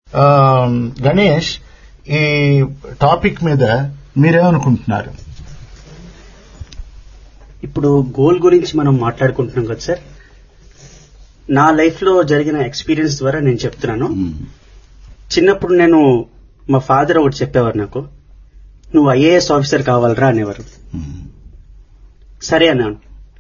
గణేష్, ఈ టాపిక్ మీద మీరేమనుకుంటున్నారు? ఇప్పుడు గోల్ గురించి మనం మాట్లాడుకుంటున్నాం కదా సార్. నా లైఫ్ లో జరిగిన ఎక్స్పీరియన్స్ ద్వారా నేను చెప్తున్నాను. చిన్నప్పుడు నేను మా ఫాదర్ ఒకటి చెప్పేవారు, నాకు నువ్వు ఐఏఎస్ ఆఫీసర్ కావాలరా అనేవారు. సరే అన్నాను.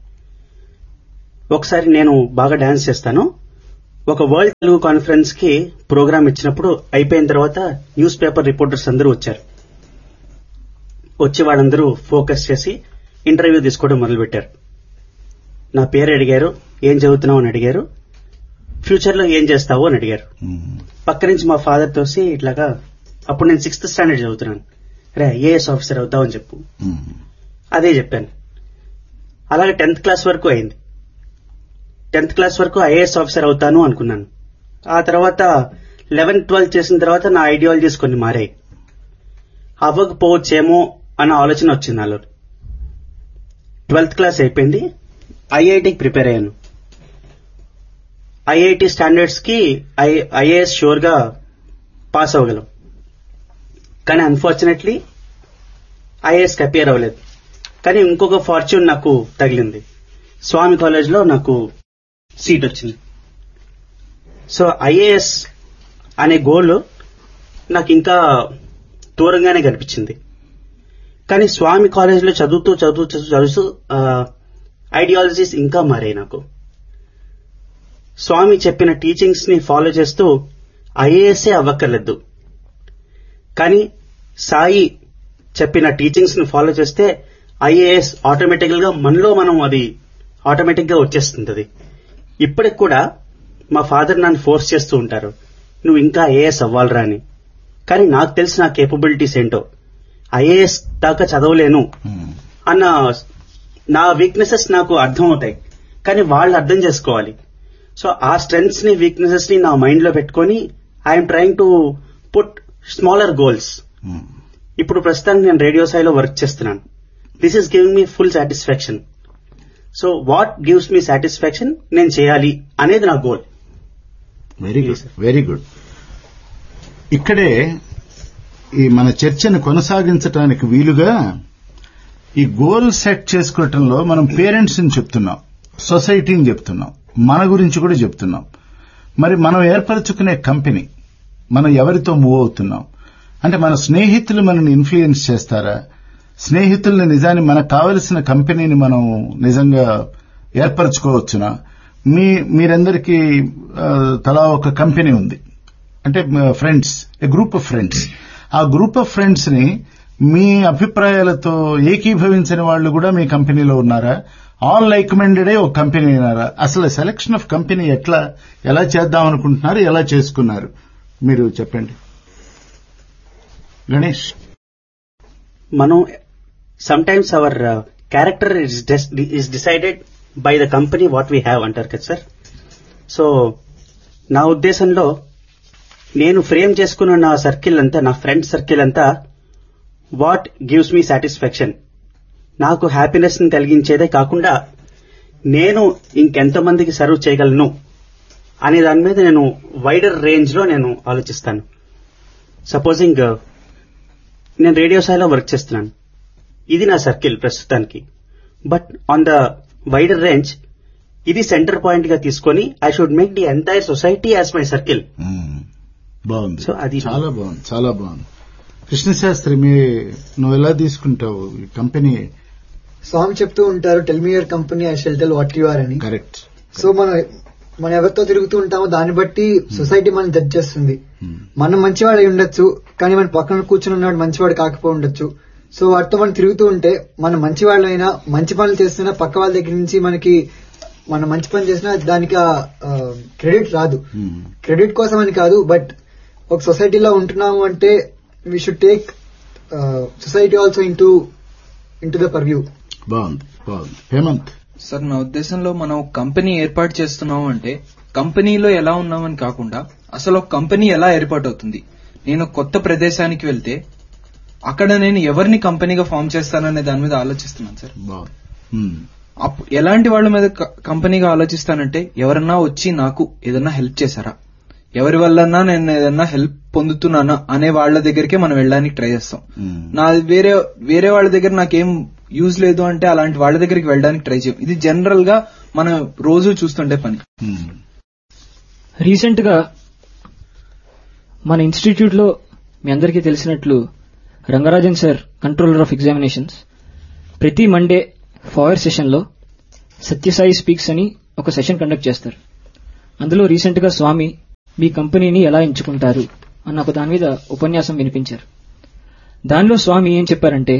ఒకసారి నేను బాగా డాన్స్ చేస్తాను. ఒక వరల్డ్ తెలుగు కాన్ఫరెన్స్ కి ప్రోగ్రామ్ ఇచ్చినప్పుడు అయిపోయిన తర్వాత న్యూస్ పేపర్ రిపోర్టర్స్ అందరూ వచ్చారు. వచ్చి వాళ్ళందరూ ఫోకస్ చేసి ఇంటర్వ్యూ తీసుకోవడం మొదలుపెట్టారు. నా పేరు అడిగారు, ఏం చదువుతున్నావు అని అడిగారు, ఫ్యూచర్ లో ఏం చేస్తావు అని అడిగారు. పక్క నుంచి మా ఫాదర్ తోసి ఇట్లాగా, అప్పుడు నేను 6th స్టాండర్డ్ చదువుతున్నాను, రే ఐఏఎస్ ఆఫీసర్ అవుతావు అని చెప్పు. అదే చెప్పాను. అలాగే 10th క్లాస్ వరకు అయింది. 10th క్లాస్ వరకు ఐఏఎస్ ఆఫీసర్ అవుతాను అనుకున్నాను. ఆ తర్వాత 11th 12th చేసిన తర్వాత నా ఐడియాలజీస్ కొన్ని మారాయి. అవ్వకపోవచ్చేమో అన్న ఆలోచన వచ్చింది నాలో. 12th క్లాస్ అయిపోయింది, ఐఐటికి ప్రిపేర్ అయ్యాను. ఐఐటి స్టాండర్డ్స్ కి ఐఏఎస్ షూర్ గా పాస్ అవ్వగలం. కానీ అన్ఫార్చునేట్లీ ఐఏఎస్ కి అపియర్ అవ్వలేదు. కానీ ఇంకొక ఫార్చ్యూన్ నాకు తగిలింది. స్వామి కాలేజ్ లో నాకు సీట్ వచ్చింది. సో ఐఏఎస్ అనే గోల్ నాకు ఇంకా దూరంగానే కనిపించింది. కానీ స్వామి కాలేజీలో చదువుతూ ఐడియాలజీస్ ఇంకా మారాయి నాకు. స్వామి చెప్పిన టీచింగ్స్ ని ఫాలో చేస్తూ ఐఏఎస్ఏ అవ్వక్కర్లేదు, కానీ సాయి చెప్పిన టీచింగ్స్ ని ఫాలో చేస్తే ఐఏఎస్ ఆటోమేటికల్ గా మనలో మనం అది ఆటోమేటిక్ గా వచ్చేస్తుంది. అది ఇప్పటికి కూడా మా ఫాదర్ నన్ను ఫోర్స్ చేస్తూ ఉంటారు, నువ్వు ఇంకా ఐఏఎస్ అవ్వాలరా అని. కానీ నాకు తెలిసి నా కేపబిలిటీస్ ఏంటో, ఐఏఎస్ దాకా చదవలేను అన్న నా వీక్నెసెస్ నాకు అర్థం అవుతాయి, కానీ వాళ్ళు అర్థం చేసుకోవాలి. సో ఆ స్ట్రెంగ్త్స్ ని వీక్నెసెస్ ని నా మైండ్ లో పెట్టుకుని I'm trying to put smaller goals. ఇప్పుడు ప్రస్తుతానికి నేను రేడియో స్థాయిలో వర్క్ చేస్తున్నాను. This is giving me full satisfaction. So what gives me satisfaction నేను చేయాలి అనేది నా goal. Very good, very good. ఇక్కడే ఈ మన చర్చను కొనసాగించడానికి వీలుగా ఈ గోల్ సెట్ చేసుకోవటంలో మనం పేరెంట్స్ ని చెప్తున్నాం, సొసైటీని చెప్తున్నాం, మన గురించి కూడా చెప్తున్నాం. మరి మనం ఏర్పరచుకునే కంపెనీ, మనం ఎవరితో మూవ్ అవుతున్నాం అంటే మన స్నేహితులు మనల్ని ఇన్ఫ్లుయెన్స్ చేస్తారా? స్నేహితుల్ని నిజాన్ని మనకు కావలసిన కంపెనీని మనం నిజంగా ఏర్పరచుకోవచ్చునా? మీరందరికీ తలా ఒక కంపెనీ ఉంది అంటే friends, A group of friends. ఆ గ్రూప్ ఆఫ్ ఫ్రెండ్స్ ని మీ అభిప్రాయాలతో ఏకీభవించిన వాళ్ళు కూడా మీ కంపెనీలో ఉన్నారా? ఆల్ లైక్ మైండెడే ఒక కంపెనీ అయినారా? అసలు సెలక్షన్ ఆఫ్ కంపెనీ ఎలా చేద్దాం అనుకుంటున్నారు, ఎలా చేసుకున్నారు మీరు చెప్పండి గణేష్. మనం sometimes our character is decided by the company what we have అంటారు కదా సార్. సో నా ఉద్దేశంలో నేను ఫ్రేమ్ చేసుకున్న నా సర్కిల్ అంతా, నా ఫ్రెండ్ సర్కిల్ అంతా వాట్ గివ్స్ మీ సాటిస్ఫాక్షన్, నాకు హ్యాపీనెస్ ని కలిగించేదే కాకుండా నేను ఇంకెంతమందికి సర్వ్ చేయగలను అనే దాని మీద నేను వైడర్ రేంజ్ లో నేను ఆలోచిస్తాను. సపోజింగ్ నేను రేడియో స్థాయిలో వర్క్ చేస్తున్నాను, ఇది నా సర్కిల్ ప్రస్తుతానికి. But on the wider range ఇది సెంటర్ పాయింట్ గా తీసుకొని I should make the entire society as my circle. బాగుంది, సో అది చాలా బాగుంది, చాలా బాగుంది. కృష్ణశాస్త్రి, నువ్వు ఎలా తీసుకుంటావు ఈ కంపెనీ? స్వామి చెప్తూ ఉంటారు, tell me your company I shall tell what you are అని. కరెక్ట్. సో మనం ఎవరితో తిరుగుతూ ఉంటామో దాన్ని బట్టి సొసైటీ మనం జడ్జ్ చేస్తుంది. మనం మంచివాడు అయి ఉండొచ్చు, కానీ మన పక్కన కూర్చుని ఉన్నాడు మంచివాడు కాకపోయి ఉండొచ్చు. సో వాటితో మనం తిరుగుతూ ఉంటే మనం మంచివాళ్ళైనా, మంచి పనులు చేస్తున్నా పక్క వాళ్ళ దగ్గర నుంచి మనం మంచి పని చేసినా దానికి క్రెడిట్ రాదు. క్రెడిట్ కోసం అని కాదు, బట్ ఒక సొసైటీలో ఉంటున్నాము అంటే we should take society also into the purview. బాగుంది, బాగుంది. హేమంత్ సార్, నా ఉద్దేశంలో మనం కంపెనీ ఏర్పాటు చేస్తున్నాం అంటే కంపెనీలో ఎలా ఉన్నామని కాకుండా అసలు ఒక కంపెనీ ఎలా ఏర్పాటు అవుతుంది. నేను కొత్త ప్రదేశానికి వెళ్తే అక్కడ నేను ఎవరిని కంపెనీగా ఫామ్ చేస్తాననే దాని మీద ఆలోచిస్తున్నాను సార్. ఎలాంటి వాళ్ళ మీద కంపెనీగా ఆలోచిస్తానంటే ఎవరన్నా వచ్చి నాకు ఏదన్నా హెల్ప్ చేశారా, ఎవరి వల్లన్నా నేను ఏదన్నా హెల్ప్ పొందుతున్నానా అనే వాళ్ళ దగ్గరికే మనం వెళ్ళడానికి ట్రై చేస్తాం. నా వేరే వాళ్ళ దగ్గర నాకేం యూజ్ లేదు అంటే అలాంటి వాళ్ళ దగ్గరికి వెళ్ళడానికి ట్రై చేయం. ఇది జనరల్ గా మనం రోజు చూస్తుండే పని. రీసెంట్ గా మన ఇన్స్టిట్యూట్ లో మీ అందరికీ తెలిసినట్లు Rangarajan sir, controller of examinations, ప్రతి మండే ఫాయర్ సెషన్ లో సత్యసాయి స్పీక్స్ అని ఒక సెషన్ కండక్ట్ చేస్తారు. అందులో రీసెంట్ గా స్వామి మీ కంపెనీని ఎలా ఎంచుకుంటారు అన్న ఒక దాని మీద ఉపన్యాసం వినిపించారు. దానిలో స్వామి ఏం చెప్పారంటే,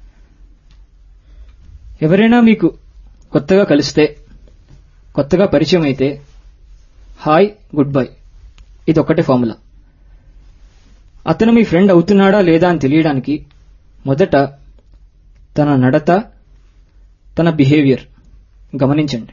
ఎవరైనా మీకు కొత్తగా కలిస్తే, కొత్తగా పరిచయం అయితే హాయ్, గుడ్ బై, ఇది ఒక్కటే ఫార్ములా. అతను మీ ఫ్రెండ్ అవుతున్నాడా లేదా అని తెలియడానికి మొదట తన నడత, తన బిహేవియర్ గమనించండి.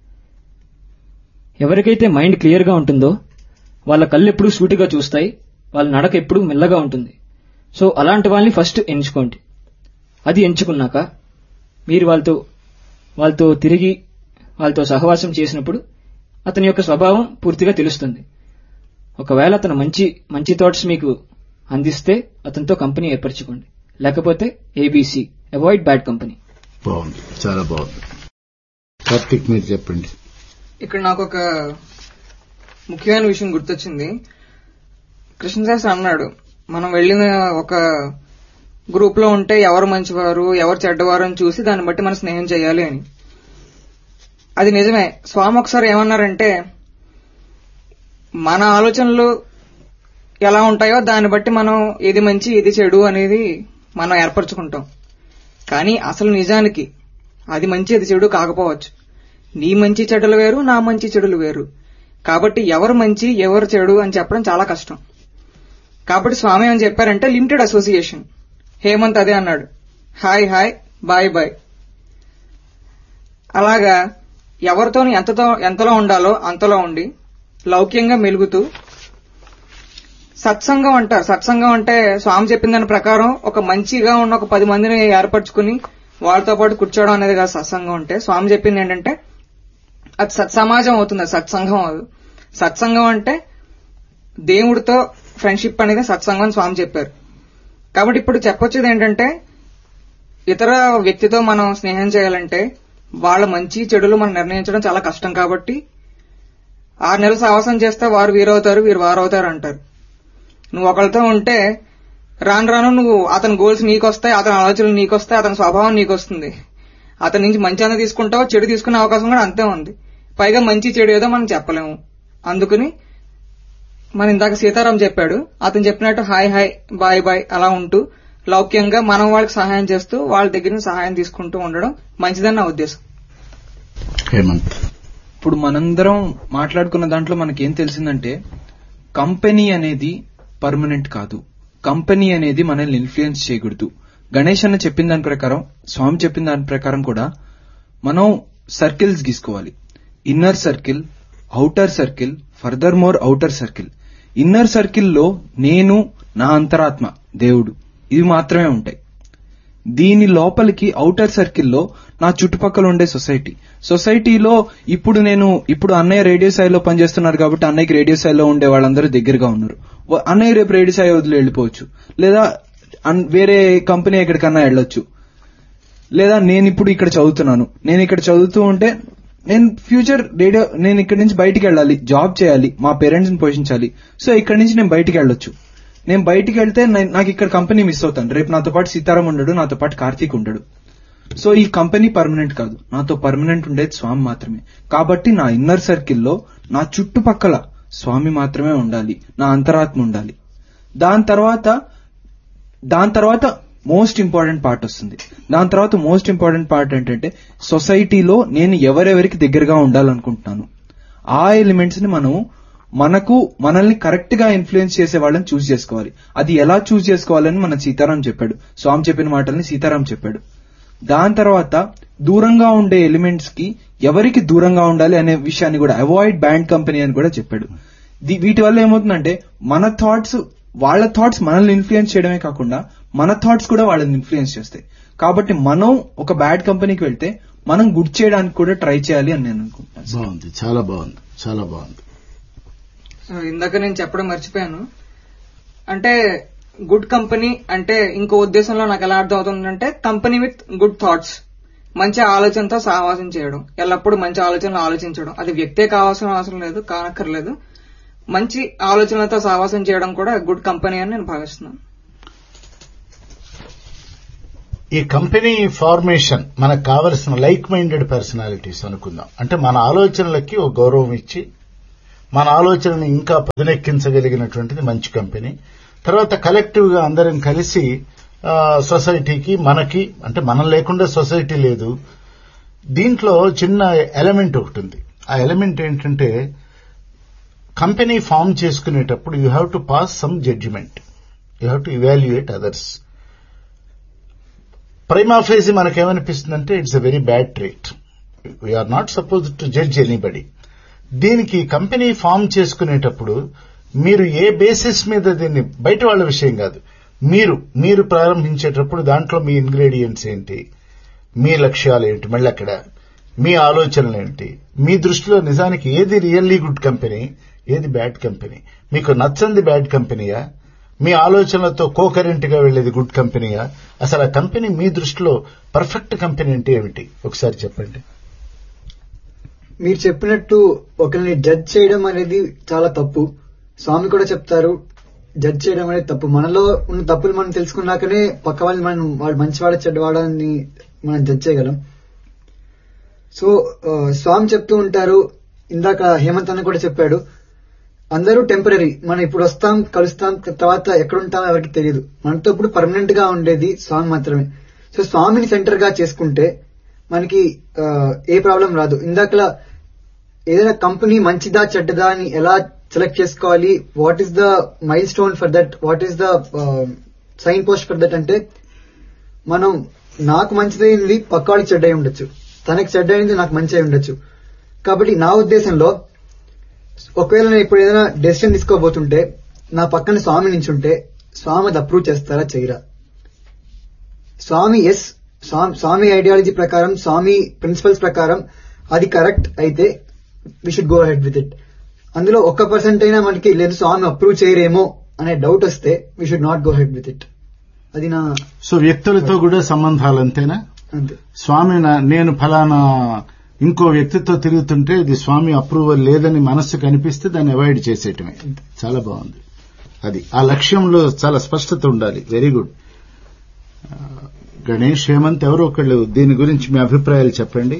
ఎవరికైతే మైండ్ క్లియర్ గా ఉంటుందో వాళ్ళ కళ్ళు ఎప్పుడూ సూటిగా చూస్తాయి, వాళ్ళ నడక ఎప్పుడూ మెల్లగా ఉంటుంది. సో అలాంటి వాళ్ళని ఫస్ట్ ఎంచుకోండి. అది ఎంచుకున్నాక మీరు వాళ్ళతో తిరిగి వాళ్ళతో సహవాసం చేసినప్పుడు అతని యొక్క స్వభావం పూర్తిగా తెలుస్తుంది. ఒకవేళ అతను మంచి థాట్స్ మీకు అందిస్తే అతనితో కంపెనీ ఏర్పరచుకోండి, లేకపోతే ఏబీసీ, అవాయిడ్ బ్యాడ్ కంపెనీ. బాగుంది, చాలా బాగుంది. కార్తిక్, మీరు చెప్పండి. ఇక్కడ నాకు ఒక ముఖ్యమైన విషయం గుర్తొచ్చింది. కృష్ణదాస్ అన్నాడు, మనం వెళ్ళిన ఒక గ్రూప్ లో ఉంటే ఎవరు మంచివారు ఎవరు చెడ్డవారు అని చూసి దాన్ని బట్టి మనం స్నేహం చేయాలి అని. అది నిజమే. స్వామి ఒకసారి ఏమన్నారంటే, మన ఆలోచనలు ఎలా ఉంటాయో దాన్ని బట్టి మనం ఏది మంచి ఏది చెడు అనేది మనం ఏర్పరచుకుంటాం. కానీ అసలు నిజానికి అది మంచి అది చెడు కాకపోవచ్చు. నీ మంచి చెడులు వేరు, నా మంచి చెడులు వేరు. కాబట్టి ఎవరు మంచి ఎవరు చెడు అని చెప్పడం చాలా కష్టం. కాబట్టి స్వామి ఏమని చెప్పారంటే, లిమిటెడ్ అసోసియేషన్. హేమంత్ అదే అన్నాడు, హాయ్ హాయ్, బాయ్ బాయ్. అలాగా ఎవరితో ఎంతలో ఉండాలో అంతలో ఉండి లౌక్యంగా మెలుగుతూ సత్సంగం అంటారు. సత్సంగం అంటే స్వామి చెప్పిన దాని ప్రకారం ఒక మంచిగా ఉన్న ఒక 10 మందిని ఏర్పరచుకుని వాళ్ళతో పాటు కూర్చోవడం అనేది కాదు సత్సంగం అంటే. స్వామి చెప్పింది ఏంటంటే అది సత్సమాజం అవుతుంది, అది సత్సంగం అవ్వదు. సత్సంగం అంటే దేవుడితో ఫ్రెండ్షిప్ అనేది సత్సంగం అని స్వామి చెప్పారు. కాబట్టి ఇప్పుడు చెప్పొచ్చేది ఏంటంటే, ఇతర వ్యక్తితో మనం స్నేహం చేయాలంటే వాళ్ళ మంచి చెడులు మనం నిర్ణయించడం చాలా కష్టం. కాబట్టి 6 నెలలు సావాసం చేస్తే వారు వీరవుతారు, వీరు వారవుతారు అంటారు. నువ్వు ఒకరితో ఉంటే రాను రాను నువ్వు అతని గోల్స్ నీకొస్తాయి, అతని ఆలోచనలు నీకొస్తాయి, అతని స్వభావం నీకొస్తుంది. అతని నుంచి మంచి అన్న తీసుకుంటావు, చెడు తీసుకునే అవకాశం కూడా అంతే ఉంది. పైగా మంచి చెడు ఏదో మనం చెప్పలేము. అందుకని మన ఇందాక సీతారాం చెప్పాడు, అతను చెప్పినట్టు హాయ్ హాయ్, బాయ్ బాయ్ అలా ఉంటూ లౌక్యంగా మనం వాళ్ళకి సహాయం చేస్తూ వాళ్ళ దగ్గర నుంచి సహాయం తీసుకుంటూ ఉండడం మంచిదని నా ఉద్దేశం. ఇప్పుడు మనందరం మాట్లాడుకున్న దాంట్లో మనకేం తెలిసిందంటే, కంపెనీ అనేది పర్మనెంట్ కాదు, కంపెనీ అనేది మనల్ని ఇన్ఫ్లుయెన్స్ చేయకూడదు. గణేష్ అన్న చెప్పిన దాని ప్రకారం, స్వామి చెప్పిన దాని ప్రకారం కూడా మనం circles గీసుకోవాలి. Inner circle, outer circle, further more outer circle. Inner సర్కిల్లో నేను, నా అంతరాత్మ, దేవుడు, ఇవి మాత్రమే ఉంటాయి. దీని లోపలికి ఔటర్ సర్కిల్లో నా చుట్టుపక్కల ఉండే సొసైటీలో ఇప్పుడు అన్నయ్య రేడియో స్థాయిలో పనిచేస్తున్నారు కాబట్టి అన్నయ్యకి రేడియో స్థాయిలో ఉండే వాళ్ళందరూ దగ్గరగా ఉన్నారు. అన్నయ్య రేపు రేడియో స్థాయి వదిలి వెళ్ళిపోవచ్చు, లేదా వేరే కంపెనీ ఎక్కడికన్నా వెళ్ళొచ్చు. లేదా నేను ఇప్పుడు ఇక్కడ చదువుతున్నాను, నేను ఇక్కడ చదువుతూ ఉంటే నేను ఫ్యూచర్ నేను ఇక్కడి నుంచి బయటికి వెళ్ళాలి, జాబ్ చేయాలి, మా పేరెంట్స్ ని పోషించాలి. సో ఇక్కడి నుంచి నేను బయటికి వెళ్ళొచ్చు. నేను బయటికి వెళ్తే నాకు ఇక్కడ కంపెనీ మిస్ అవుతాను. రేపు నాతో పాటు సీతారాం ఉండడు, నాతో పాటు కార్తీక్ ఉండడు. సో ఈ కంపెనీ పర్మనెంట్ కాదు, నాతో పర్మనెంట్ ఉండేది స్వామి మాత్రమే. కాబట్టి నా ఇన్నర్ సర్కిల్లో నా చుట్టుపక్కల స్వామి మాత్రమే ఉండాలి, నా అంతరాత్మ ఉండాలి. దాని తర్వాత మోస్ట్ ఇంపార్టెంట్ పార్ట్ వస్తుంది. దాని తర్వాత మోస్ట్ ఇంపార్టెంట్ పార్ట్ ఏంటంటే, సొసైటీలో నేను ఎవరెవరికి దగ్గరగా ఉండాలనుకుంటున్నాను ఆ ఎలిమెంట్స్ ని మనల్ని కరెక్ట్ గా ఇన్ఫ్లుయెన్స్ చేసే వాళ్ళని చూస్ చేసుకోవాలి. అది ఎలా చూస్ చేసుకోవాలని మన సీతారాం చెప్పాడు. స్వామి చెప్పిన మాటల్ని సీతారాం చెప్పాడు. దాని తర్వాత దూరంగా ఉండే ఎలిమెంట్స్ కి ఎవరికి దూరంగా ఉండాలి అనే విషయాన్ని కూడా, అవాయిడ్ బ్యాడ్ కంపెనీ అని కూడా చెప్పాడు. వీటి వల్ల ఏమవుతుందంటే, మన థాట్స్ వాళ్ళ థాట్స్ మనల్ని ఇన్ఫ్లుయెన్స్ చేయడమే కాకుండా మన థాట్స్ కూడా వాళ్ళని ఇన్ఫ్లుయెన్స్ చేస్తాయి. కాబట్టి మనం ఒక బ్యాడ్ కంపెనీకి వెళ్తే మనం గుడ్ చేయడానికి కూడా ట్రై చేయాలి అని నేను అనుకుంటాను. బాగుంది, చాలా బాగుంది, చాలా బాగుంది. ఇందాక నేను చెప్పడం మర్చిపోయాను. అంటే గుడ్ కంపెనీ అంటే ఇంకో ఉద్దేశంలో నాకు ఎలా అర్థం అవుతుందంటే కంపెనీ విత్ గుడ్ థాట్స్, మంచి ఆలోచనతో సహవాసం చేయడం, ఎల్లప్పుడూ మంచి ఆలోచనలు ఆలోచించడం. అది వ్యక్తే కావాల్సిన అవసరం లేదు, కానక్కర్లేదు. మంచి ఆలోచనలతో సహవాసం చేయడం కూడా గుడ్ కంపెనీ అని నేను భావిస్తున్నాను. ఈ కంపెనీ ఫార్మేషన్ మనకు కావలసిన లైక్ మైండెడ్ పర్సనాలిటీస్ అనుకుందాం. అంటే మన ఆలోచనలకి ఒక గౌరవం ఇచ్చి మన ఆలోచనని ఇంకా పదునెక్కించగలిగినటువంటిది మంచి కంపెనీ. తర్వాత కలెక్టివ్ గా అందరం కలిసి సొసైటీకి మనకి, అంటే మనం లేకుండా సొసైటీ లేదు. దీంట్లో చిన్న ఎలిమెంట్ ఒకటి ఉంది. ఆ ఎలిమెంట్ ఏంటంటే కంపెనీ ఫామ్ చేసుకునేటప్పుడు you have to pass some judgement, you have to evaluate others. Prima phase మనకేమనిపిస్తుందంటే it's a very bad treat, we are not supposed to judge anybody. దీనికి కంపెనీ ఫామ్ చేసుకునేటప్పుడు మీరు ఏ బేసిస్ మీద దీన్ని, బయట వాళ్ళ విషయం కాదు, మీరు ప్రారంభించేటప్పుడు దాంట్లో మీ ఇంగ్రీడియంట్స్ ఏంటి, మీ లక్ష్యాలు ఏంటి, మళ్ళీ అక్కడ మీ ఆలోచనలు ఏంటి, మీ దృష్టిలో నిజానికి ఏది రియల్లీ గుడ్ కంపెనీ, ఏది బ్యాడ్ కంపెనీ, మీకు నచ్చంది బ్యాడ్ కంపెనీయా, మీ ఆలోచనలతో కోకరెంట్ గా వెళ్లేది గుడ్ కంపెనీయా, అసలు ఆ కంపెనీ మీ దృష్టిలో పర్ఫెక్ట్ కంపెనీ అంటే ఏమిటి ఒకసారి చెప్పండి. మీరు చెప్పినట్టు ఒకరిని జడ్జ్ చేయడం అనేది చాలా తప్పు. స్వామి కూడా చెప్తారు జడ్జ్ చేయడం అనేది తప్పు. మనలో ఉన్న తప్పులు మనం తెలుసుకున్నాకనే పక్క వాళ్ళని మనం వాడు మంచివాడ చెడ్డవాడని మనం జడ్జ్ చేయగలం. సో స్వామి చెప్తూ ఉంటారు, ఇందాక హేమంత్ అన్న కూడా చెప్పాడు, అందరూ టెంపరీ, మనం ఇప్పుడు వస్తాం కలుస్తాం, తర్వాత ఎక్కడుంటామో ఎవరికి తెలియదు. మనతో ఇప్పుడు పర్మనెంట్ గా ఉండేది స్వామి మాత్రమే. సో స్వామిని సెంటర్ గా చేసుకుంటే మనకి ఏ ప్రాబ్లం రాదు. ఇందాకలా ఏదైనా కంపెనీ మంచిదా చెడ్డదా అని ఎలా సెలెక్ట్ చేసుకోవాలి, what is the mile stone for that, what is the sign post for that అంటే, మనం నాకు మంచిదైంది పక్క వాళ్ళకి చెడ్డ అయి ఉండొచ్చు, తనకి చెడ్డ అయింది నాకు మంచి అయి ఉండొచ్చు. కాబట్టి నా ఉద్దేశంలో ఒకవేళ నేను ఇప్పుడు ఏదైనా డెసిషన్ తీసుకోబోతుంటే నా పక్కన స్వామి నించుంటే స్వామి అది అప్రూవ్ చేస్తారా చేయరా? స్వామి ఎస్, స్వామి ఐడియాలజీ ప్రకారం, స్వామి ప్రిన్సిపల్స్ ప్రకారం అది కరెక్ట్ అయితే we should go ahead with it. అందులో 1% అయినా మనకి లేదు స్వామి అప్రూవ్ చేయరేమో అనే డౌట్ వస్తే we should not go ahead with it. అది నా. సో వ్యక్తులతో కూడా సంబంధాలు అంతేనా? అంతే. స్వామి నేను ఫలానా ఇంకో వ్యక్తితో తిరుగుతుంటే ఇది స్వామి అప్రూవల్ లేదని మనస్సుకు అనిపిస్తే దాన్ని అవాయిడ్ చేసేయటమే. చాలా బాగుంది. అది ఆ లక్ష్యంలో చాలా స్పష్టత ఉండాలి. Very good. గణేష్, హేమంత్, ఎవరో ఒకళ్ళు దీని గురించి మీ అభిప్రాయాలు చెప్పండి.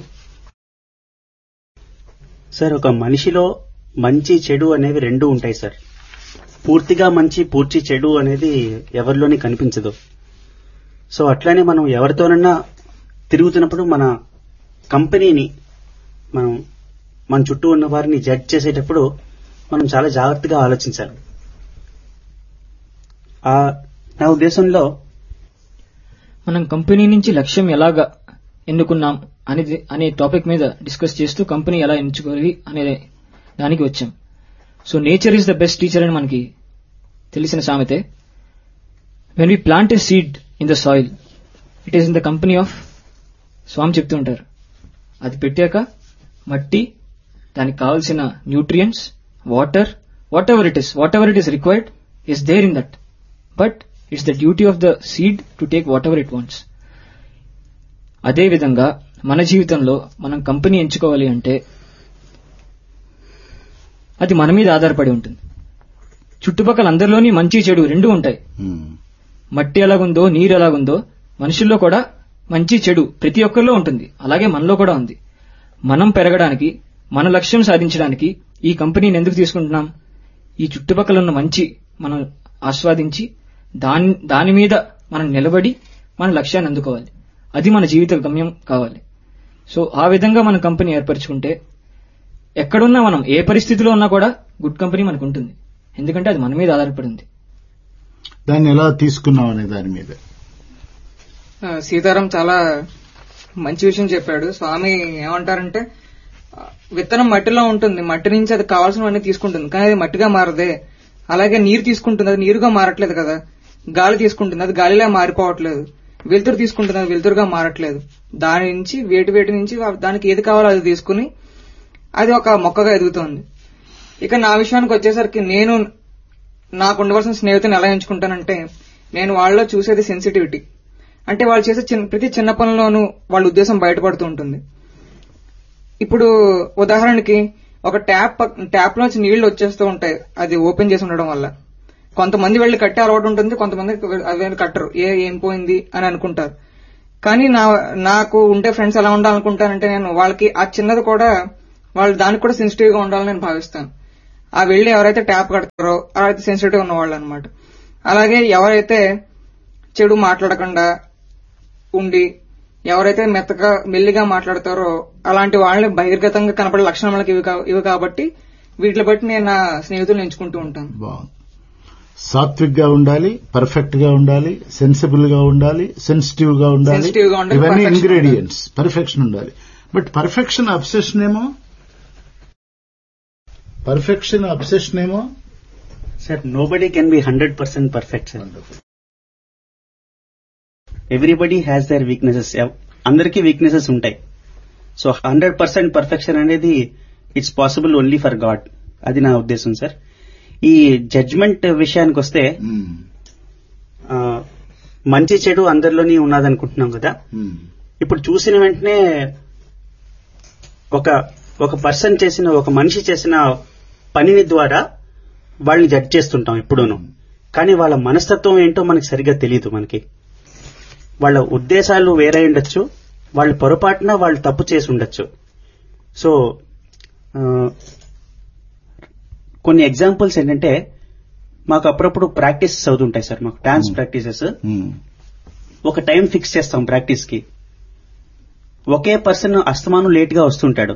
సార్, ఒక మనిషిలో మంచి చెడు అనేవి రెండు ఉంటాయి సార్. పూర్తిగా మంచి పూర్తి చెడు అనేది ఎవరిలోని కనిపించదు. సో అట్లానే మనం ఎవరితోనన్నా తిరుగుతున్నప్పుడు మన కంపెనీని మన చుట్టూ ఉన్న వారిని జడ్జ్ చేసేటప్పుడు మనం చాలా జాగ్రత్తగా ఆలోచించాలి. నా ఉద్దేశంలో మనం కంపెనీ నుంచి లక్ష్యం ఎలాగా ఎన్నుకున్నాం అనే టాపిక్ మీద డిస్కస్ చేస్తూ కంపెనీ ఎలా ఎంచుకోవాలి అనే దానికి వచ్చాం. So nature is the best teacher అని మనకి తెలిసిన సామెతే. When we plant a seed in the soil, it is in the company of, స్వామి చెప్తూ ఉంటారు, అది పెట్టాక మట్టి, దానికి కావాల్సిన nutrients, water, what ever it is required is there in that. But it's the duty of the seed to take what ever it wants. అదేవిధంగా మన జీవితంలో మనం కంపెనీ ఎంచుకోవాలి అంటే అది మన మీద ఆధారపడి ఉంటుంది. చుట్టుపక్కల అందరిలోని మంచి చెడు రెండూ ఉంటాయి. మట్టి ఎలాగుందో, నీరు ఎలాగుందో, మనుషుల్లో కూడా మంచి చెడు ప్రతి ఒక్కరిలో ఉంటుంది. అలాగే మనలో కూడా ఉంది. మనం పెరగడానికి, మన లక్ష్యం సాధించడానికి ఈ కంపెనీని ఎందుకు తీసుకుంటున్నాం? ఈ చుట్టుపక్కల ఉన్న మంచి మనం ఆస్వాదించి దాని మీద మనం నిలబడి మన లక్ష్యాన్ని అందుకోవాలి. అది మన జీవిత గమ్యం కావాలి. సో ఆ విధంగా మన కంపెనీ ఏర్పరచుకుంటే ఎక్కడున్నా, మనం ఏ పరిస్థితిలో ఉన్నా కూడా గుడ్ కంపెనీ మనకు ఉంటుంది. ఎందుకంటే అది మన మీద ఆధారపడి ఉంది. దాన్ని ఎలా తీసుకున్నాం అనే దాని మీద సీతారాం చాలా మంచి విషయం చెప్పాడు. స్వామి ఏమంటారంటే, విత్తనం మట్టిలో ఉంటుంది, మట్టి నుంచి అది కావాల్సినవన్నీ తీసుకుంటుంది, కానీ అది మట్టిగా మారదే. అలాగే నీరు తీసుకుంటుంది, అది నీరుగా మారట్లేదు కదా. గాలి తీసుకుంటుంది, అది గాలిలా మారిపోవట్లేదు. వెలుతురు తీసుకుంటుంది, అది వెలుతురుగా మారట్లేదు. దాని నుంచి వేటి నుంచి దానికి ఏది కావాలో అది తీసుకుని అది ఒక మొక్కగా ఎదుగుతోంది. ఇక నా విషయానికి వచ్చేసరికి నేను నాకు ఉండవలసిన స్నేహితుని ఎలా ఎంచుకుంటానంటే, నేను వాళ్ళలో చూసేది సెన్సిటివిటీ. అంటే వాళ్ళు చేసే ప్రతి చిన్న పనిలోనూ వాళ్ళ ఉద్దేశం బయటపడుతూ ఉంటుంది. ఇప్పుడు ఉదాహరణకి ఒక ట్యాప్ లోంచి నీళ్లు వచ్చేస్తూ ఉంటాయి, అది ఓపెన్ చేసి ఉండడం వల్ల. కొంతమంది వెళ్ళి కట్టే అలవాటు ఉంటుంది, కొంతమంది అవి కట్టరు, ఏం పోయింది అని అనుకుంటారు. కానీ నాకు ఉండే ఫ్రెండ్స్ ఎలా ఉండాలనుకుంటానంటే, నేను వాళ్ళకి ఆ చిన్నది కూడా వాళ్ళు దానికి కూడా సెన్సిటివ్ గా ఉండాలని నేను భావిస్తాను. ఆ వెళ్ళి ఎవరైతే ట్యాప్ కడతారో అలాగే సెన్సిటివ్ ఉన్నవాళ్ళు అనమాట. అలాగే ఎవరైతే చెడు మాట్లాడకుండా ఉండి ఎవరైతే మెల్లిగా మాట్లాడతారో అలాంటి వాళ్ళని బహిర్గతంగా కనపడే లక్షణాలకి ఇవి కాబట్టి వీటిని బట్టి నేను నా స్నేహితులను ఎంచుకుంటూ ఉంటాను. బాగుంది. సాత్విక్ గా ఉండాలి, పర్ఫెక్ట్ గా ఉండాలి, సెన్సిబుల్ గా ఉండాలి, సెన్సిటివ్ గా ఉండాలి, ఇవన్నీ ఇంగ్రీడియంట్స్. పర్ఫెక్షన్ ఉండాలి. బట్ పర్ఫెక్షన్ అబ్సెషన్ ఏమో sir, nobody can be 100% perfect sir. Everybody has their weaknesses. అందరికీ వీక్నెసెస్ ఉంటాయి. సో 100% పర్ఫెక్షన్ అనేది it's possible only for God. అది నా ఉద్దేశం సార్. ఈ జడ్జ్మెంట్ విషయానికి వస్తే, మంచి చెడు అందరిలోని ఉన్నదనుకుంటున్నాం కదా. ఇప్పుడు చూసిన వెంటనే ఒక పర్సన్ చేసిన, ఒక మనిషి చేసిన పనిని ద్వారా వాళ్ళని జడ్జ్ చేస్తుంటాం ఎప్పుడూను. కానీ వాళ్ళ మనస్తత్వం ఏంటో మనకి సరిగ్గా తెలియదు. మనకి వాళ్ళ ఉద్దేశాలు వేరే ఉండొచ్చు, వాళ్ళు పొరపాటున వాళ్ళు తప్పు చేసి ఉండొచ్చు. సో కొన్ని ఎగ్జాంపుల్స్ ఏంటంటే, మాకు అప్పుడప్పుడు ప్రాక్టీసెస్ అవుతుంటాయి సార్. మాకు డాన్స్ ప్రాక్టీసెస్ ఒక టైం ఫిక్స్ చేస్తాం ప్రాక్టీస్ కి. ఒకే పర్సన్ అస్తమానం లేట్ గా వస్తుంటాడు.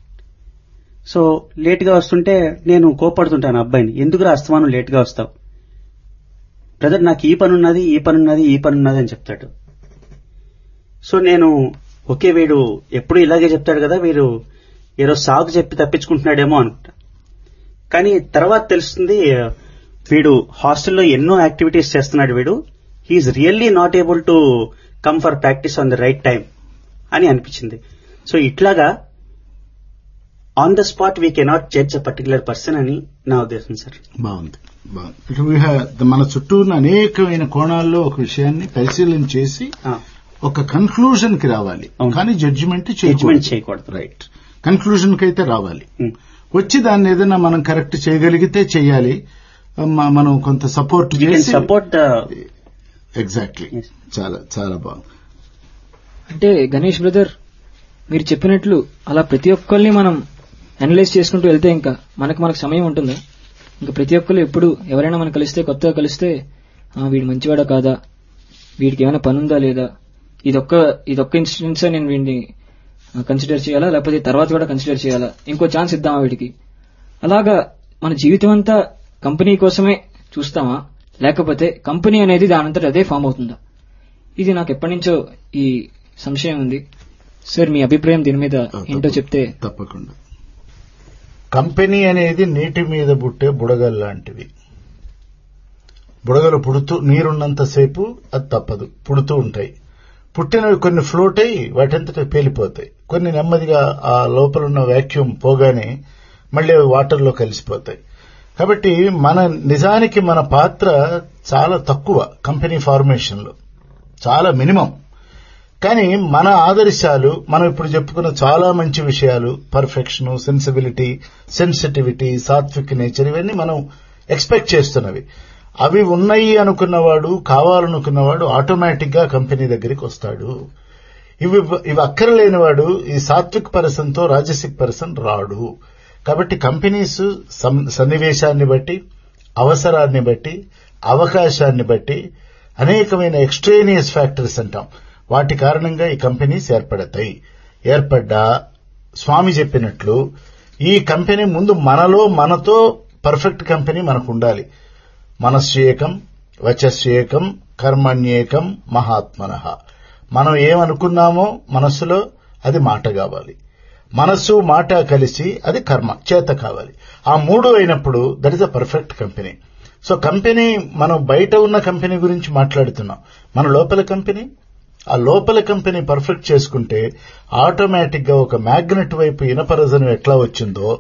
సో లేట్ గా వస్తుంటే నేను కోపడుతుంటాను అబ్బాయిని, ఎందుకురా అస్తమానం లేట్ గా వస్తావు? బ్రదర్, నాకు ఈ పని ఉన్నది అని చెప్తాడు. సో నేను ఓకే, వీడు ఎప్పుడు ఇలాగే చెప్తాడు కదా, వీడు ఏదో సాగు చెప్పి తప్పించుకుంటున్నాడేమో అనుకుంటా. కానీ తర్వాత తెలుస్తుంది, వీడు హాస్టల్లో ఎన్నో యాక్టివిటీస్ చేస్తున్నాడు. వీడు he's really not able to come for practice on the right time అని అనిపించింది. సో ఇట్లాగా on the spot we cannot judge a particular person అని నా ఉద్దేశం సార్. బాగుంది. మన చుట్టూ ఉన్న అనేకమైన కోణాల్లో ఒక విషయాన్ని పరిశీలన చేసి ఒక కన్క్లూజన్ కి రావాలి, కానీ జడ్జిమెంట్ చేయకూడదు. రైట్, కన్క్లూజన్ కి అయితే రావాలి. వచ్చి దాన్ని ఏదైనా మనం కరెక్ట్ చేయగలిగితే చేయాలి. మనం కొంత సపోర్ట్ చేసి ఎగ్జాక్ట్లీ. చాలా చాలా బాగుంది. అంటే గణేష్ బ్రదర్, మీరు చెప్పినట్లు అలా ప్రతి ఒక్కరిని మనం అనలైజ్ చేసుకుంటూ వెళ్తే ఇంకా మనకు సమయం ఉంటుందా? ఇంకా ప్రతి ఒక్కరు ఎప్పుడు ఎవరైనా మనం కలిస్తే, కొత్తగా కలిస్తే, వీడు మంచివాడా కాదా, వీడికి ఏమైనా పని ఉందా లేదా, ఇదొక్క ఇన్సిడెంట్స్ నేను వీడిని కన్సిడర్ చేయాలా, లేకపోతే తర్వాత కూడా కన్సిడర్ చేయాలా, ఇంకో ఛాన్స్ ఇద్దామా వీడికి? అలాగా మన జీవితం అంతా కంపెనీ కోసమే చూస్తామా, లేకపోతే కంపెనీ అనేది దానంతట అదే ఫామ్ అవుతుందా? ఇది నాకు ఎప్పటి నుంచో ఈ సంశయం ఉంది సార్. మీ అభిప్రాయం దీని మీద ఏంటో చెప్తే. తప్పకుండా. కంపెనీ అనేది నీటి మీద పుట్టే బుడగలు లాంటివి. బుడగలు నీరున్నంతసేపు అది తప్పదు, పుడుతూ ఉంటాయి. పుట్టినవి కొన్ని ఫ్లోట్ అయ్యి వాటంతట పేలిపోతాయి, కొన్ని నెమ్మదిగా ఆ లోపలున్న వ్యాక్యూమ్ పోగానే మళ్లీ అవి వాటర్లో కలిసిపోతాయి. కాబట్టి నిజానికి మన పాత్ర చాలా తక్కువ కంపెనీ ఫార్మేషన్ లో, చాలా మినిమం. కానీ మన ఆదర్శాలు, మనం ఇప్పుడు చెప్పుకున్న చాలా మంచి విషయాలు, perfection, sensibility, sensitivity, Satvik nature, ఇవన్నీ మనం ఎక్స్పెక్ట్ చేస్తున్నవి. అవి ఉన్నాయి అనుకున్నవాడు, కావాలనుకున్నవాడు ఆటోమేటిక్ గా కంపెనీ దగ్గరికి వస్తాడు. ఇవి అక్కర్లేనివాడు ఈ సాత్విక్ పర్సన్ తో రాజసిక్ పర్సన్ రాడు. కాబట్టి కంపెనీస్ సన్నివేశాన్ని బట్టి, అవసరాన్ని బట్టి, అవకాశాన్ని బట్టి అనేకమైన ఎక్స్ట్రేనియస్ ఫ్యాక్టర్స్ అంటాం, వాటి కారణంగా ఈ కంపెనీస్ ఏర్పడతాయి. ఏర్పడ్డా స్వామి చెప్పినట్లు ఈ కంపెనీ ముందు మనతో పర్ఫెక్ట్ కంపెనీ మనకు ఉండాలి. మనస్యేకం, వచస్యేకం, కర్మణ్యేకం, మహాత్మనః. మనం ఏమనుకున్నామో మనస్సులో అది మాట కావాలి, మనస్సు మాట కలిసి అది కర్మ చేత కావాలి. ఆ మూడు అయినప్పుడు that is a perfect company. So company, మనం బయట ఉన్న కంపెనీ గురించి మాట్లాడుతున్నాం, మన లోపల కంపెనీ, ఆ లోపల కంపెనీ పర్ఫెక్ట్ చేసుకుంటే ఆటోమేటిక్ గా ఒక మ్యాగ్నెట్ వైపు ఇనపరజను ఎట్లా వచ్చిందో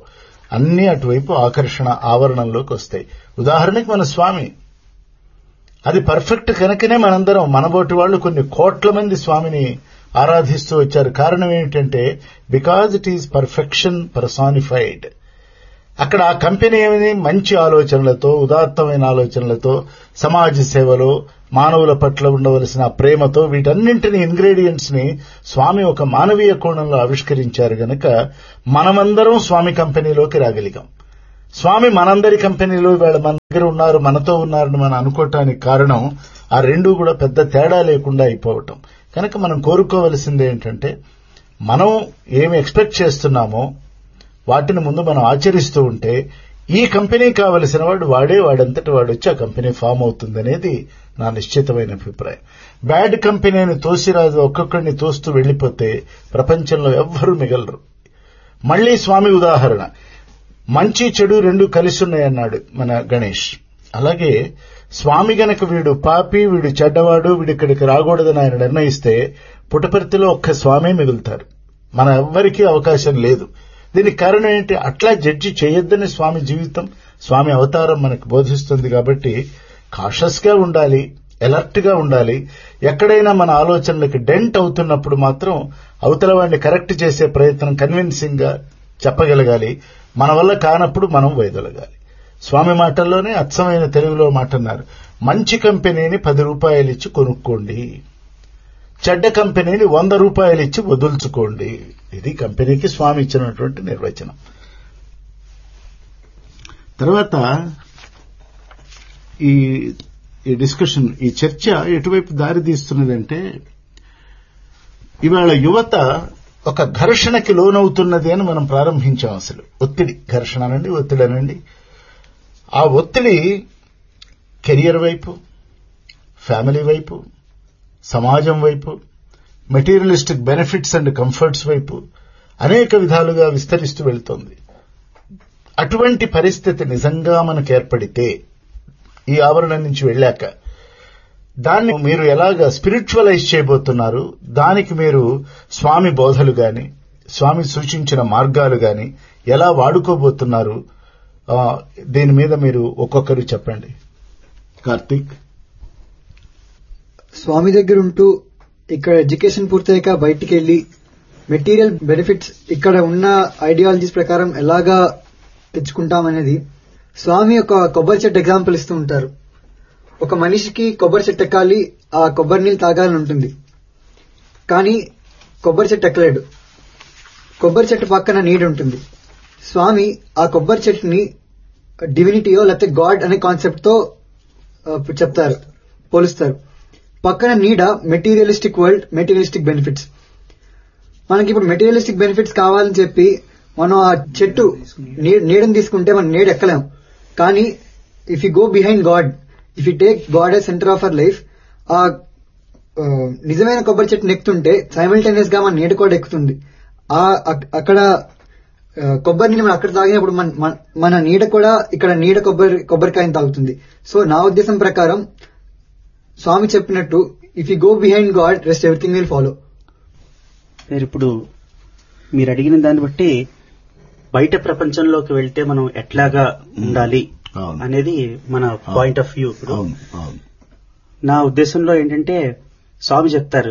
అన్ని అటువైపు ఆకర్షణ ఆవరణంలోకి వస్తాయి. ఉదాహరణకి మన స్వామి, అది పర్ఫెక్ట్ కనుకనే మనందరం, మనబోటి వాళ్ళు కొన్ని కోట్ల మంది స్వామిని ఆరాధిస్తూ వచ్చారు. కారణం ఏమిటంటే because it is perfection personified. అక్కడ ఆ కంపెనీ ఏమిది, మంచి ఆలోచనలతో, ఉదాత్తమైన ఆలోచనలతో, సమాజ సేవలో, మానవుల పట్ల ఉండవలసిన ప్రేమతో, వీటన్నింటినీ ఇంగ్రీడియంట్స్ ని స్వామి ఒక మానవీయ కోణంలో ఆవిష్కరించారు గనక మనమందరం స్వామి కంపెనీలోకి రాగలిగాం. స్వామి మనందరి కంపెనీలో వీళ్ళ మన దగ్గర ఉన్నారు, మనతో ఉన్నారని మనం అనుకోవటానికి కారణం ఆ రెండూ కూడా పెద్ద తేడా లేకుండా అయిపోవటం. కనుక మనం కోరుకోవలసింది ఏంటంటే, మనం ఏమి ఎక్స్పెక్ట్ చేస్తున్నామో వాటిని ముందు మనం ఆచరిస్తూ ఉంటే ఈ కంపెనీ కావలసిన వాడు వాడంతటి వాడు వచ్చి ఆ కంపెనీ ఫామ్ అవుతుందనేది నా నిశ్చితమైన అభిప్రాయం. బ్యాడ్ కంపెనీని తోసిరాజు ఒక్కొక్కడిని తోస్తూ వెళ్లిపోతే ప్రపంచంలో ఎవ్వరూ మిగలరు. మళ్లీ స్వామి ఉదాహరణ, మంచి చెడు రెండు కలిసున్నాయన్నాడు మన గణేష్. అలాగే స్వామి గనక వీడు పాపి, వీడు చెడ్డవాడు, వీడిక్కడికి రాకూడదని ఆయన నిర్ణయిస్తే పుటపర్తిలో ఒక్క స్వామే మిగులుతారు. మన ఎవ్వరికీ అవకాశం లేదు. దీనికి కారణం ఏంటి? అట్లా జడ్జి చేయొద్దని స్వామి జీవితం, స్వామి అవతారం మనకు బోధిస్తుంది. కాబట్టి కాషస్ గా ఉండాలి, అలర్ట్ గా ఉండాలి. ఎక్కడైనా మన ఆలోచనలకు డెంట్ అవుతున్నప్పుడు మాత్రం అవతల వాడిని కరెక్ట్ చేసే ప్రయత్నం కన్విన్సింగ్ గా చెప్పగలగాలి. మన వల్ల కానప్పుడు మనం వైదొలగాలి. స్వామి మాటల్లోనే అచ్చమైన తెలుగులో మాట అన్నారు, మంచి కంపెనీని 10 రూపాయలు ఇచ్చి కొనుక్కోండి, చెడ్డ కంపెనీని 100 రూపాయలు ఇచ్చి వదుల్చుకోండి. ఇది కంపెనీకి స్వామి ఇచ్చినటువంటి నిర్వచనం. తర్వాత ఈ డిస్కషన్, ఈ చర్చ ఎటువైపు దారి తీస్తున్నదంటే, ఇవాళ యువత ఒక ఘర్షణకి లోనవుతున్నది అని మనం ప్రారంభించాం. అసలు ఒత్తిడి, ఘర్షణ అనండి, ఒత్తిడి అనండి. ఆ ఒత్తిడి కెరియర్ వైపు, ఫ్యామిలీ వైపు, సమాజం వైపు, మెటీరియలిస్టిక్ బెనిఫిట్స్ అండ్ కంఫర్ట్స్ వైపు అనేక విధాలుగా విస్తరిస్తూ వెళ్తోంది. అటువంటి పరిస్థితి నిజంగా మనకు ఏర్పడితే, ఈ ఆవరణ నుంచి వెళ్ళాక దాన్ని మీరు ఎలాగా స్పిరిచువలైజ్ చేయబోతున్నారు, దానికి మీరు స్వామి బోధలు గాని, స్వామి సూచించిన మార్గాలు గాని ఎలా వాడుకోబోతున్నారు, దీని మీద మీరు ఒక్కొక్కరు చెప్పండి. కార్తీక్. స్వామి దగ్గర ఉంటూ ఇక్కడ ఎడ్యుకేషన్ పూర్తయ్యాక బయటికి వెళ్లి మెటీరియల్ బెనిఫిట్స్ ఇక్కడ ఉన్న ఐడియాలజీస్ ప్రకారం ఎలాగా తెచ్చుకుంటామనేది స్వామి ఒక కొబ్బరి చెట్టు ఎగ్జాంపుల్ ఇస్తూ ఉంటారు. ఒక మనిషికి కొబ్బరి చెట్టు ఎక్కాలి, ఆ కొబ్బరి నీళ్ళు తాగాలని ఉంటుంది, కానీ కొబ్బరి చెట్టు ఎక్కలేడు. కొబ్బరి చెట్టు పక్కన నీడ ఉంటుంది. స్వామి ఆ కొబ్బరి చెట్టుని డివినిటీయో లేకపోతే గాడ్ అనే కాన్సెప్ట్ తో చెప్తారు, పోలుస్తారు. పక్కన నీడ మెటీరియలిస్టిక్ వరల్డ్, మెటీరియలిస్టిక్ బెనిఫిట్స్. మనకి ఇప్పుడు మెటీరియలిస్టిక్ బెనిఫిట్స్ కావాలని చెప్పి మనం ఆ చెట్టు నీడని తీసుకుంటే మనం నీడ ఎక్కలేం. కానీ if you go behind God, if you take God as centre of our life, ఆ నిజమైన కొబ్బరి చెట్టుని ఎక్కుతుంటే సైమల్టేనియస్ గా మన నీడ కూడా ఎక్కుతుంది. అక్కడ కొబ్బరి నీళ్ళు మనం అక్కడ తాగినప్పుడు మన నీడ కూడా ఇక్కడ నీడ కొబ్బరికాయని తాగుతుంది. సో నా ఉద్దేశం ప్రకారం స్వామి చెప్పినట్టు if you go behind God, rest everything will follow. ఇప్పుడు మీరు అడిగిన దాన్ని బట్టి బయట ప్రపంచంలోకి వెళ్తే మనం ఎట్లాగా ఉండాలి అనేది మన పాయింట్ ఆఫ్ వ్యూ. ఇప్పుడు నా ఉద్దేశంలో ఏంటంటే, స్వామి చెప్తారు,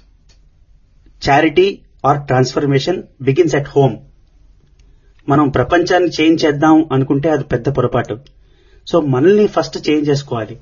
charity are transformation begins at home. మనం ప్రపంచాన్ని చేంజ్ చేద్దాం అనుకుంటే అది పెద్ద పొరపాటు. సో మనల్ని ఫస్ట్ చేంజ్ చేసుకోవాలి.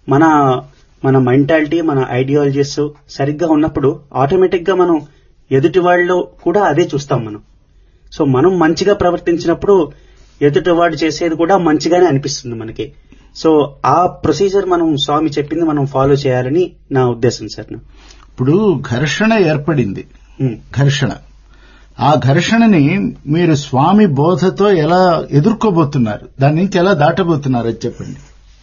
మన మెంటాలిటీ, మన ఐడియాలజీస్ సరిగ్గా ఉన్నప్పుడు ఆటోమేటిక్ గా మనం ఎదుటి వాళ్ళు కూడా అదే చూస్తాం మనం. సో మనం మంచిగా ప్రవర్తించినప్పుడు ఎదుటివాడు చేసేది కూడా మంచిగానే అనిపిస్తుంది మనకి. సో ఆ ప్రొసీజర్ మనం స్వామి చెప్పింది మనం ఫాలో చేయాలని నా ఉద్దేశం సార్. ఇప్పుడు ఘర్షణ ఏర్పడింది, ఘర్షణ. ఆ ఘర్షణని మీరు స్వామి బోధతో ఎలా ఎదుర్కోబోతున్నారు, దాని నుంచి ఎలా దాటబోతున్నారు అది చెప్పండి.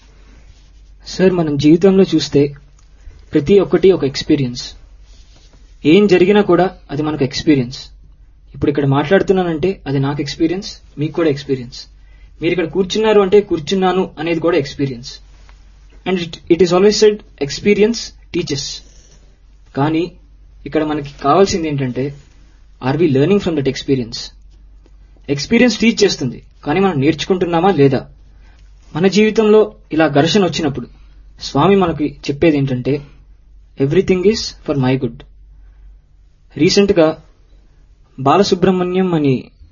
సార్, మనం జీవితంలో చూస్తే ప్రతి ఒక్కటి ఒక ఎక్స్పీరియన్స్. ఏం జరిగినా కూడా అది మనకు ఎక్స్పీరియన్స్. ఇప్పుడు ఇక్కడ మాట్లాడుతున్నానంటే అది నాకు ఎక్స్పీరియన్స్, మీకు కూడా ఎక్స్పీరియన్స్. మీరు ఇక్కడ కూర్చున్నారు అంటే కూర్చున్నాను అనేది కూడా experience. And it is always said experience teaches. కానీ ఇక్కడ మనకి కావాల్సింది ఏంటంటే, are we learning from that experience? Experience teach చేస్తుంది, కానీ మనం నేర్చుకుంటున్నామా లేదా? మన జీవితంలో ఇలా ఘర్షణ వచ్చినప్పుడు స్వామి మనకి చెప్పేది ఏంటంటే everything is for my good. Recent గా బాలసుబ్రహ్మణ్యం అని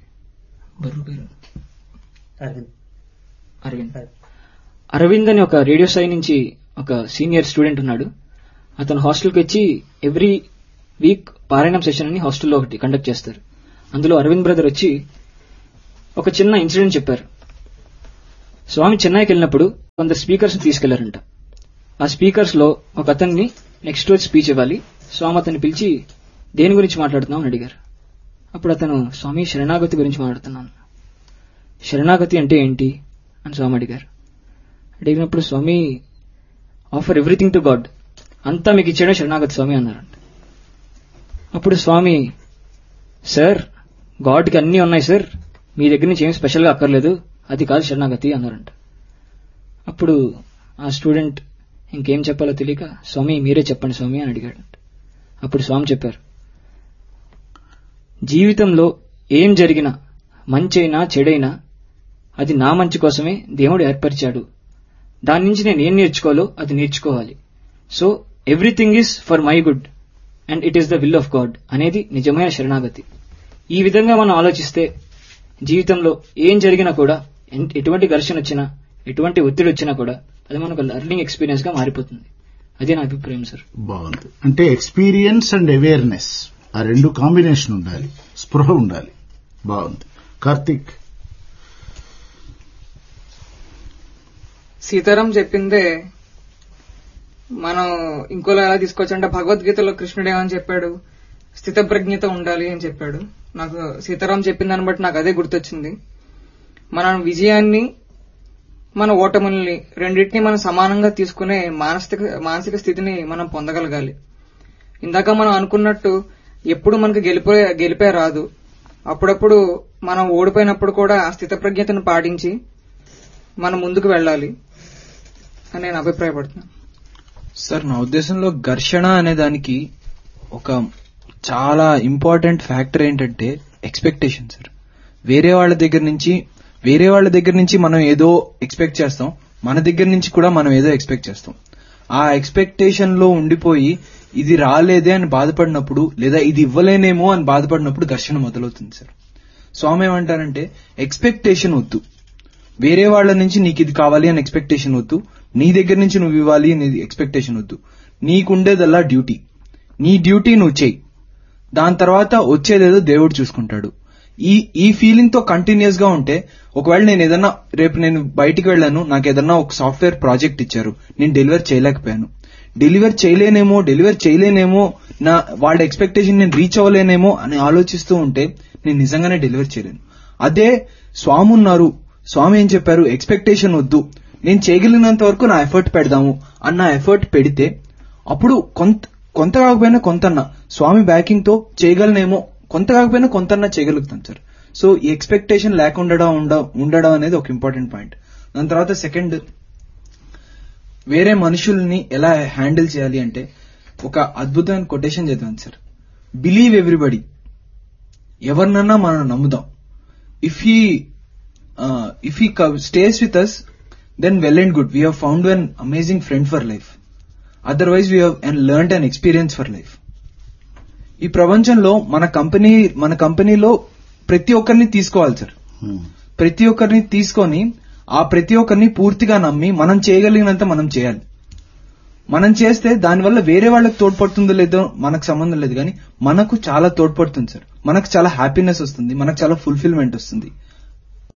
అరవింద్ అని ఒక రేడియో సాయి నుంచి ఒక సీనియర్ స్టూడెంట్ ఉన్నాడు. అతను హాస్టల్కి వచ్చి ఎవ్రీ వీక్ పారాయణం సెషన్ అని హాస్టల్లో ఒకటి కండక్ట్ చేస్తారు. అందులో అరవింద్ బ్రదర్ వచ్చి ఒక చిన్న ఇన్సిడెంట్ చెప్పారు. స్వామి చెన్నైకి వెళ్ళినప్పుడు కొందరు స్పీకర్స్ తీసుకెళ్లారంట. ఆ స్పీకర్స్ లో ఒక అతన్ని నెక్స్ట్ రోజు స్పీచ్ ఇవ్వాలి. స్వామి అతన్ని పిలిచి దేని గురించి మాట్లాడుతున్నావు అని అడిగారు. అప్పుడు అతను స్వామి శరణాగతి గురించి మాట్లాడుతున్నాను. శరణాగతి అంటే ఏంటి అని స్వామి అడిగారు. అడిగినప్పుడు స్వామి ఆఫర్ ఎవ్రీథింగ్ టు గాడ్, అంతా మీకు ఇచ్చాడే శరణాగతి స్వామి అన్నారంట. అప్పుడు స్వామి సార్ గాడ్కి అన్నీ ఉన్నాయి సార్, మీ దగ్గర నుంచి ఏం స్పెషల్గా అక్కర్లేదు, అది కాదు శరణాగతి అన్నారంట. అప్పుడు ఆ స్టూడెంట్ ఇంకేం చెప్పాలో తెలియక స్వామి మీరే చెప్పండి స్వామి అని అడిగాడంట. అప్పుడు స్వామి చెప్పారు, జీవితంలో ఏం జరిగినా మంచైనా చెడైనా అది నా మంచి కోసమే దేవుడు ఏర్పరిచాడు. దాని నుంచి నేను ఏం నేర్చుకోవాలో అది నేర్చుకోవాలి. So everything is for my good and it is the will of God అనేది నిజమైన శరణాగతి. ఈ విధంగా మనం ఆలోచిస్తే జీవితంలో ఏం జరిగినా కూడా, ఎటువంటి ఘర్షణ వచ్చినా, ఎటువంటి ఒత్తిడి వచ్చినా కూడా అది మనకు లెర్నింగ్ ఎక్స్పీరియన్స్ గా మారిపోతుంది. అదే నా అభిప్రాయం సార్. బాగుంది. అంటే ఎక్స్పీరియన్స్ అండ్ అవేర్నెస్ ఆ రెండు కాంబినేషన్ ఉండాలి, స్పృహ ఉండాలి. బాగుంది. కార్తీక్, సీతారాం చెప్పిందే మనం ఇంకోలా ఎలా తీసుకోవచ్చంటే భగవద్గీతలో కృష్ణుడు ఏమని చెప్పాడు, స్థితప్రజ్ఞత ఉండాలి అని చెప్పాడు. నాకు సీతారాం చెప్పిన దాన్ని బట్టి నాకు అదే గుర్తొచ్చింది. మన విజయాన్ని మన ఓటముల్ని రెండింటినీ మనం సమానంగా తీసుకునే మానసిక స్థితిని మనం పొందగలగాలి. ఇందాక మనం అనుకున్నట్టు ఎప్పుడు మనకు గెలిపే రాదు. అప్పుడప్పుడు మనం ఓడిపోయినప్పుడు కూడా ఆ స్థితప్రజ్ఞతను పాటించి మనం ముందుకు వెళ్ళాలి అని నేను అభిప్రాయపడుతున్నాను. సార్ నా ఉద్దేశంలో ఘర్షణ అనే దానికి ఒక చాలా ఇంపార్టెంట్ ఫ్యాక్టర్ ఏంటంటే ఎక్స్పెక్టేషన్ సార్. వేరే వాళ్ళ దగ్గర నుంచి మనం ఏదో ఎక్స్పెక్ట్ చేస్తాం, మన దగ్గర నుంచి కూడా మనం ఏదో ఎక్స్పెక్ట్ చేస్తాం. ఆ ఎక్స్పెక్టేషన్ లో ఉండిపోయి ఇది రాలేదే అని బాధపడినప్పుడు, లేదా ఇది ఇవ్వలేనేమో అని బాధపడినప్పుడు ఘర్షణ మొదలవుతుంది సార్. స్వామి ఏమంటారంటే ఎక్స్పెక్టేషన్ వద్దు, వేరే వాళ్ళ నుంచి నీకు ఇది కావాలి అని ఎక్స్పెక్టేషన్ వద్దు, నీ దగ్గర నుంచి నువ్వు ఇవ్వాలి అని ఎక్స్పెక్టేషన్ వద్దు. నీకుండేదల్లా డ్యూటీ, నీ డ్యూటీ నువ్వు చెయ్యి, దాని తర్వాత వచ్చేదేదో దేవుడు చూసుకుంటాడు. ఈ ఫీలింగ్ తో కంటిన్యూస్ గా ఉంటే, ఒకవేళ రేపు నేను బయటికి వెళ్ళాను, నాకు ఏదన్నా ఒక సాఫ్ట్వేర్ ప్రాజెక్ట్ ఇచ్చారు, నేను డెలివర్ చేయలేనేమో, నా వాళ్ళ ఎక్స్పెక్టేషన్ నేను రీచ్ అవ్వలేనేమో అని ఆలోచిస్తూ ఉంటే నేను నిజంగానే డెలివర్ చేయలేను. అదే స్వామి ఉన్నారు, స్వామి ఏం చెప్పారు, ఎక్స్పెక్టేషన్ వద్దు, నేను చేయగలిగినంత వరకు నా ఎఫర్ట్ పెడదాము అన్న ఎఫర్ట్ పెడితే అప్పుడు కొంత కాకపోయినా కొంతన్నా స్వామి బ్యాకింగ్ తో చేయగలనేమో, కొంత కాకపోయినా కొంతన్నా చేయగలుగుతాం సార్. సో ఈ ఎక్స్పెక్టేషన్ లేకుండా ఉండడం అనేది ఒక ఇంపార్టెంట్ పాయింట్. దాని తర్వాత సెకండ్, వేరే మనుషుల్ని ఎలా హ్యాండిల్ చేయాలి అంటే ఒక అద్భుతమైన కొటేషన్ చదివాను సార్. బిలీవ్ ఎవ్రీబడి, ఎవరినన్నా మనం నమ్ముదాం. If he stays with us then well and good, we have found an amazing friend for life, otherwise we have learned an experience for life. ఈ ప్రపంచంలో మన కంపెనీలో ప్రతి ఒక్కరిని తీసుకోవాలి సార్. ప్రతి ఒక్కరిని తీసుకొని ఆ ప్రతి ఒక్కరిని పూర్తిగా నమ్మి మనం చేయగలిగినంత మనం చేయాలి. మనం చేస్తే దానివల్ల వేరే వాళ్ళకి తోడ్పడుతుందో లేదో మనకు సంబంధం లేదు, కానీ మనకు చాలా తోడ్పడుతుంది సార్. మనకు చాలా హ్యాపీనెస్ వస్తుంది, మనకు చాలా ఫుల్ఫిల్మెంట్ వస్తుంది.